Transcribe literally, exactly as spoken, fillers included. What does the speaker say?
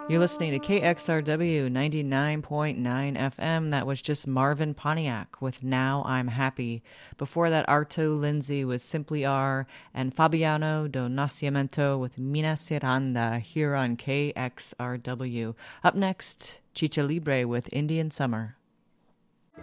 You're listening to K X R W ninety-nine point nine F M. That was just Marvin Pontiac with Now I'm Happy. Before that, Arto Lindsay with Simply R, and Fabiano do Nascimento with Mina Seranda here on K X R W. Up next, Chicha Libre with Indian Summer.